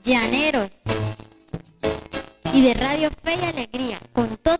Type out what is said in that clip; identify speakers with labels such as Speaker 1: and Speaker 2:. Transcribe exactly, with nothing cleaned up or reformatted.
Speaker 1: llaneros y de Radio Fe y Alegría, con todo